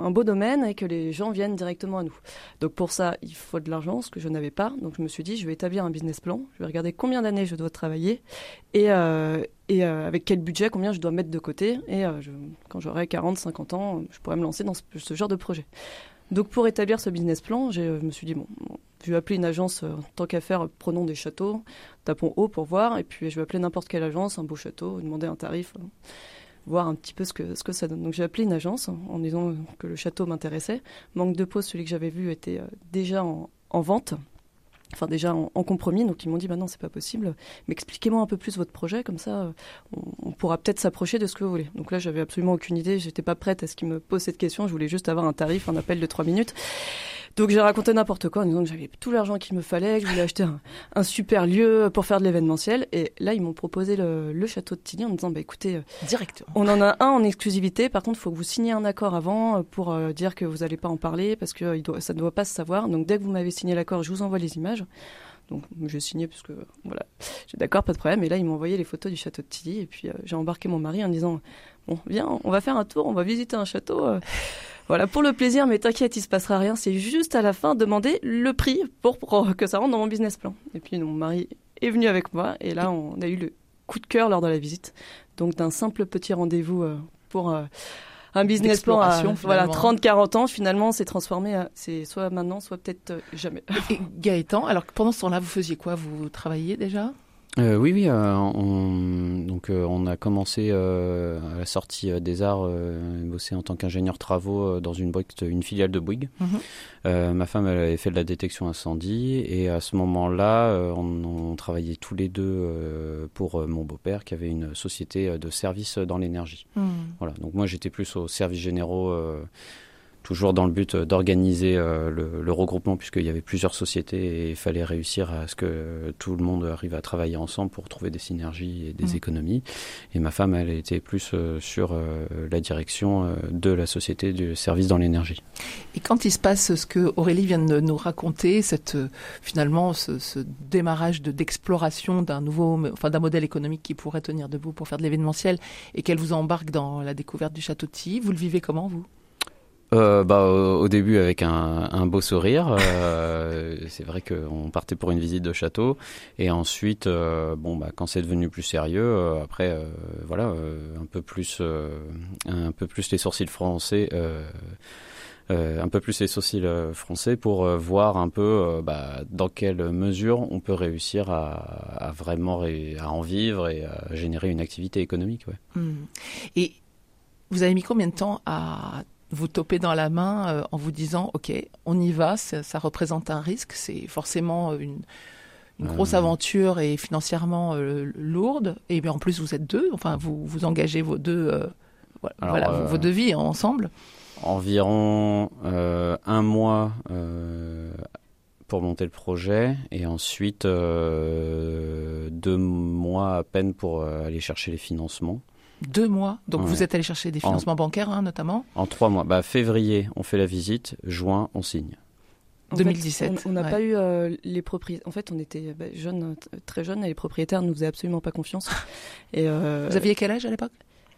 un beau domaine et que les gens viennent directement à nous. Donc pour ça, il faut de l'argent, ce que je n'avais pas. Donc je me suis dit, je vais établir un business plan, je vais regarder combien d'années je dois travailler et avec quel budget, combien je dois mettre de côté. Et quand j'aurai 40, 50 ans, je pourrai me lancer dans ce genre de projet. Donc pour établir ce business plan, je me suis dit, je vais appeler une agence, tant qu'à faire, prenons des châteaux, tapons haut pour voir, et puis je vais appeler n'importe quelle agence, un beau château, demander un tarif, voir un petit peu ce que ça donne. Donc j'ai appelé une agence en disant que le château m'intéressait. Manque de peau, celui que j'avais vu était déjà en vente. Enfin déjà en compromis, donc ils m'ont dit non, c'est pas possible, mais expliquez-moi un peu plus votre projet, comme ça on pourra peut-être s'approcher de ce que vous voulez. Donc là j'avais absolument aucune idée, j'étais pas prête à ce qu'ils me posent cette question, je voulais juste avoir un tarif, un appel de 3 minutes. Donc j'ai raconté n'importe quoi en disant que j'avais tout l'argent qu'il me fallait, que je voulais acheter un super lieu pour faire de l'événementiel, et là ils m'ont proposé le château de Tilly en me disant écoutez, directement. On en a un en exclusivité, par contre il faut que vous signiez un accord avant pour dire que vous n'allez pas en parler parce que ça ne doit pas se savoir, donc dès que vous m'avez signé l'accord je vous envoie les images. Donc j'ai signé parce que voilà, j'ai d'accord, pas de problème. Et là ils m'ont envoyé les photos du château de Tilly et puis j'ai embarqué mon mari en disant viens, on va faire un tour, on va visiter un château. Voilà, pour le plaisir, mais t'inquiète, il se passera rien. C'est juste à la fin demander le prix pour que ça rentre dans mon business plan. Et puis mon mari est venu avec moi et là on a eu le coup de cœur lors de la visite. Donc d'un simple petit rendez-vous pour un business plan à 30-40 ans, finalement, c'est transformé. C'est soit maintenant, soit peut-être jamais. Et Gaëtan, alors pendant ce temps-là, vous faisiez quoi? Vous travailliez déjà? Oui. On a commencé à la sortie des arts, bosser en tant qu'ingénieur travaux dans une filiale de Bouygues. Ma femme, elle avait fait de la détection incendie et à ce moment-là, on travaillait tous les deux pour mon beau-père qui avait une société de services dans l'énergie. Voilà. Donc moi, j'étais plus aux services généraux. Toujours dans le but d'organiser le regroupement puisqu'il y avait plusieurs sociétés et il fallait réussir à ce que tout le monde arrive à travailler ensemble pour trouver des synergies et des économies. Et ma femme, elle était plus sur la direction de la société du service dans l'énergie. Et quand il se passe ce que Aurélie vient de nous raconter, finalement ce démarrage d'exploration d'un modèle économique qui pourrait tenir debout pour faire de l'événementiel et qu'elle vous embarque dans la découverte du château de Tilly, vous le vivez comment, vous ? Au début avec un beau sourire, c'est vrai qu'on partait pour une visite de château et ensuite quand c'est devenu plus sérieux, après un peu plus les sourcils français pour voir un peu dans quelle mesure on peut réussir à vraiment à en vivre et à générer une activité économique. Et vous avez mis combien de temps à vous topez dans la main en vous disant ok, on y va, ça représente un risque, c'est forcément une grosse aventure et financièrement lourde, et bien en plus vous êtes deux, enfin vous engagez vos deux vos deux vies ensemble. Environ un mois pour monter le projet et ensuite 2 mois à peine pour aller chercher les financements. 2 mois, donc vous êtes allé chercher des financements bancaires notamment. En 3 mois, février on fait la visite, juin on signe. En 2017. Fait, on n'a pas eu les propriétaires. En fait, on était jeunes, très jeunes, et les propriétaires ne nous faisaient absolument pas confiance. Et vous aviez quel âge à l'époque ?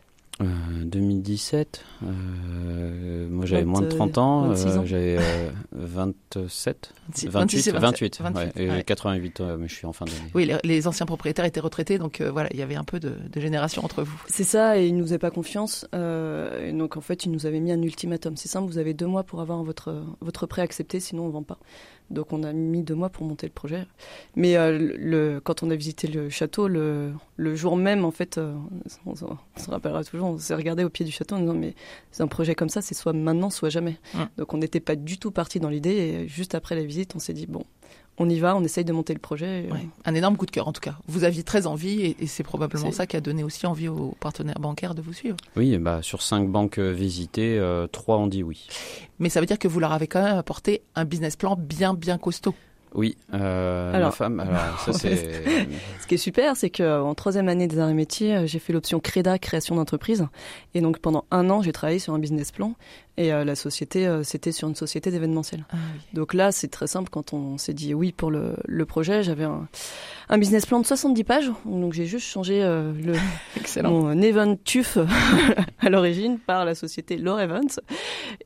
2017. Moi j'avais moins de 30 ans, j'avais 27, 28, et 88, mais je suis en fin d'année. Oui, les anciens propriétaires étaient retraités, donc il y avait un peu de génération entre vous. C'est ça, et ils ne nous faisaient pas confiance, et donc en fait ils nous avaient mis un ultimatum. C'est simple, vous avez 2 mois pour avoir votre prêt accepté, sinon on ne vend pas. Donc on a mis 2 mois pour monter le projet. Mais quand on a visité le château, le jour même, en fait, on se rappellera toujours, on s'est regardé au pied du château en disant mais c'est un projet comme ça, c'est soit maintenant, soit jamais. Donc on n'était pas du tout parti dans l'idée, et juste après la visite, on s'est dit bon, on y va, on essaye de monter le projet. Un énorme coup de cœur en tout cas. Vous aviez très envie et c'est probablement ça qui a donné aussi envie aux partenaires bancaires de vous suivre. Oui, sur 5 banques visitées, 3 ont dit oui. Mais ça veut dire que vous leur avez quand même apporté un business plan bien bien Oui, ma femme. Ça c'est. Ce qui est super, c'est qu'en 3e année des arts et métiers, j'ai fait l'option CREDA, création d'entreprise, et donc pendant 1 an, j'ai travaillé sur un business plan. Et la société, c'était sur une société d'événementiel. Oui. Donc là, c'est très simple. Quand on s'est dit oui pour le projet, j'avais un business plan de 70 pages. Donc j'ai juste changé mon event TUF à l'origine par la société Lore Events.